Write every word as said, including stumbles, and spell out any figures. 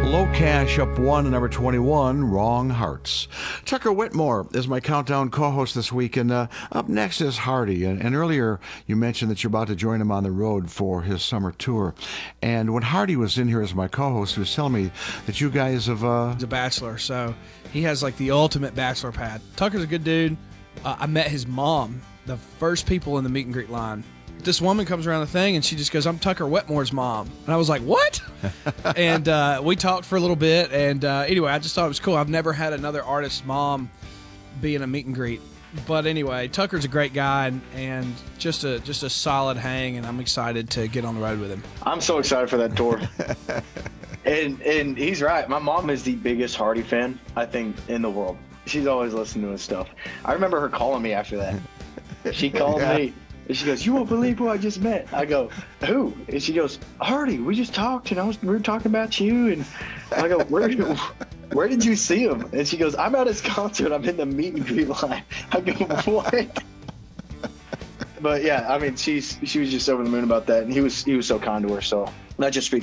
Low Cash up one to number twenty-one, Wrong Hearts. Tucker Whitmore is my countdown co-host this week, and uh, up next is Hardy. And, and earlier you mentioned that you're about to join him on the road for his summer tour. And when Hardy was in here as my co-host, he was telling me that you guys have... Uh... He's a bachelor, so he has like the ultimate bachelor pad. Tucker's a good dude. Uh, I met his mom, the first people in the meet and greet line. This woman comes around the thing, and she just goes, "I'm Tucker Wetmore's mom." And I was like, "What?" and uh, we talked for a little bit, and uh, anyway, I just thought it was cool. I've never had another artist's mom be in a meet and greet. But anyway, Tucker's a great guy, and, and just a just a solid hang, and I'm excited to get on the road with him. I'm so excited for that tour. and and he's right. My mom is the biggest Hardy fan, I think, in the world. She's always listening to his stuff. I remember her calling me after that. She called yeah. me. And she goes, "You won't believe who I just met." I go, "Who?" And she goes, "Hardy. We just talked, and I was we were talking about you." And I go, "Where, where did you see him?" And she goes, "I'm at his concert. I'm in the meet and greet line." I go, "What?" But yeah, I mean, she's she was just over the moon about that, and he was he was so kind to her. So that just speaks